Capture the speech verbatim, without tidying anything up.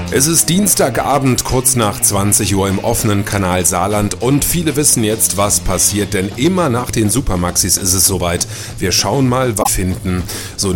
Es ist Dienstagabend, kurz nach zwanzig Uhr im offenen Kanal Saarland und viele wissen jetzt, was passiert, denn immer nach den Supermaxis ist es soweit. Wir schauen mal, was wir finden. So